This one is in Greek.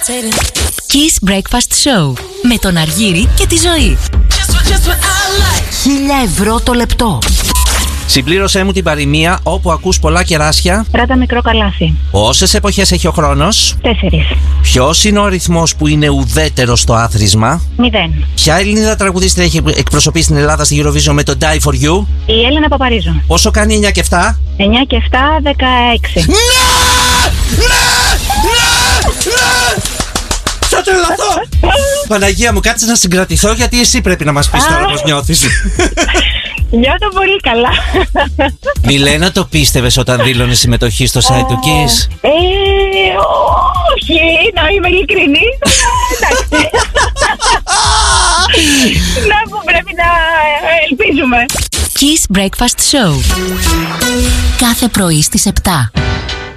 Kiss Breakfast Show με τον Αργύρη και τη Ζωή. 1.000 ευρώ το λεπτό. Συμπλήρωσέ μου την παροιμία όπου ακούς πολλά κεράσια. Ράτα μικρό καλάθι. Πόσες εποχές έχει ο χρόνος? 4. Ποιος είναι ο αριθμός που είναι ουδέτερος στο άθροισμα? 0. Ποια Ελληνίδα τραγουδίστρια έχει εκπροσωπήσει στην Ελλάδα στη Eurovision με το Die For You? Η Έλενα Παπαρίζου. Πόσο κάνει 9 και 7? 9 και 7, 16. Ναι! Θα τρελαθώ! Παναγία μου, κάτσε να συγκρατηθώ γιατί εσύ πρέπει να μας πεις τώρα πώς νιώθεις. Νιώθω πολύ καλά. Μιλένα, το πίστευες όταν δήλωνες συμμετοχή στο site του Kiss? Όχι, να είμαι ειλικρινής. Εντάξει. Να που πρέπει να ελπίζουμε. Kiss Breakfast Show. Κάθε πρωί στις 7.